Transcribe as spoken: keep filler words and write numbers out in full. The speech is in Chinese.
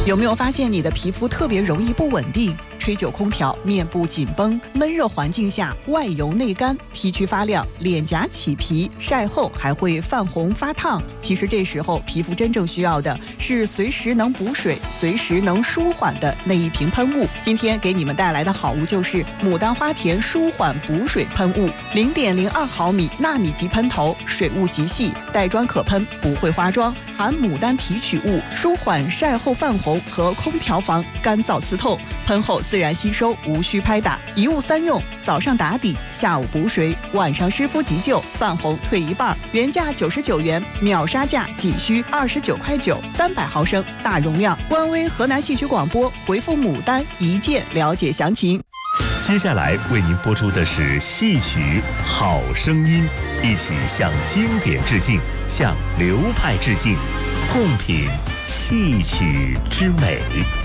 有没有发现你的皮肤特别容易不稳定？吹久空调，面部紧绷，闷热环境下外油内干，T 区发亮，脸颊起皮，晒后还会泛红发烫。其实这时候皮肤真正需要的是随时能补水、随时能舒缓的那一瓶喷雾。今天给你们带来的好物就是牡丹花田舒缓补水喷雾，零点零二毫米纳米级喷头，水雾极细，带砖可喷，不会花妆，含牡丹提取物，舒缓晒后泛红和空调房干燥刺痛，喷后自然吸收，无需拍打，一物三用，早上打底，下午补水，晚上湿敷急救，泛红退一半。原价九十九元，秒杀价仅需二十九块九，三百毫升，大容量。官微河南戏曲广播回复牡丹一键了解详情。 接下来为您播出的是戏曲好声音，一起向经典致敬，向流派致敬，共品戏曲之美。